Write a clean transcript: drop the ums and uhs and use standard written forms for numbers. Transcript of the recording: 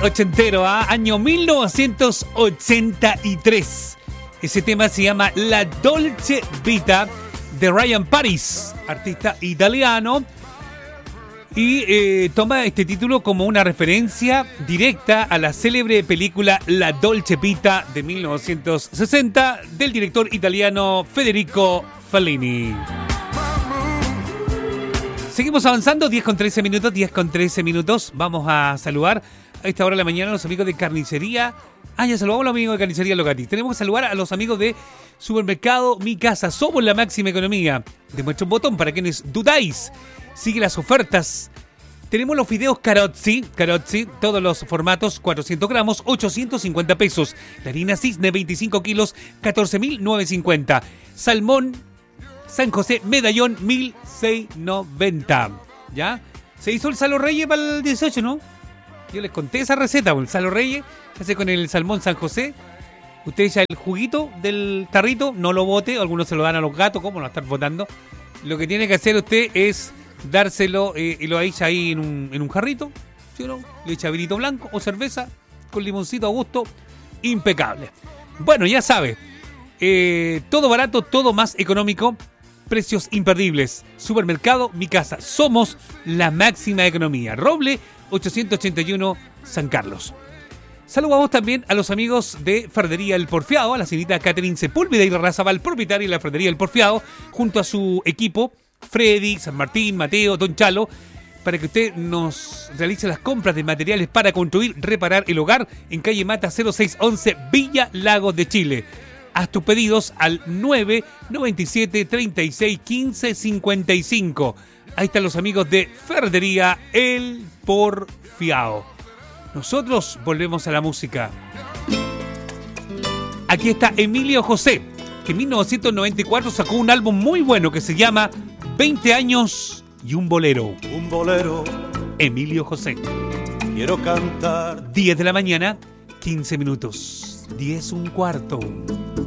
ochentero, año 1983. Ese tema se llama La Dolce Vita de Ryan Paris, artista italiano. Y toma este título como una referencia directa a la célebre película La Dolce Vita de 1960 del director italiano Federico Fellini. Seguimos avanzando, 10 con 13 minutos. Vamos a saludar a esta hora de la mañana a los amigos de Carnicería. Ya saludamos a los amigos de Carnicería Locati. Tenemos que saludar a los amigos de Supermercado Mi Casa. Somos la máxima economía. Demuestra un botón para quienes dudáis. Sigue las ofertas. Tenemos los fideos Carozzi, todos los formatos, 400 gramos, 850 pesos. La harina Cisne, 25 kilos, 14.950. Salmón San José Medallón, 1.690. ¿Ya? Se hizo el Salo Reyes para el 18, ¿no? Yo les conté esa receta. El Salo Reyes se hace con el salmón San José. Usted echa el juguito del tarrito, no lo bote. Algunos se lo dan a los gatos, ¿cómo lo están botando? Lo que tiene que hacer usted es dárselo y lo echa ahí en un jarrito, ¿sí o no? Le echa vinito blanco o cerveza con limoncito a gusto, impecable. Bueno, ya sabe, todo barato, todo más económico, precios imperdibles. Supermercado Mi Casa, somos la máxima economía. Roble 881 San Carlos. Saludamos también a los amigos de Ferrería El Porfiado, a la señorita Catherine Sepúlveda y Razabal, propietaria de la Ferrería El Porfiado, junto a su equipo Freddy, San Martín, Mateo, Don Chalo, para que usted nos realice las compras de materiales para construir, reparar el hogar en calle Mata 0611, Villa Lagos de Chile. Haz tus pedidos al 997 36 15 55. Ahí están los amigos de Ferrería El Porfiado. Nosotros volvemos a la música. Aquí está Emilio José, que en 1994 sacó un álbum muy bueno que se llama 20 años y un bolero. Un bolero. Emilio José. Quiero cantar. 10 de la mañana, 15 minutos. 10:15.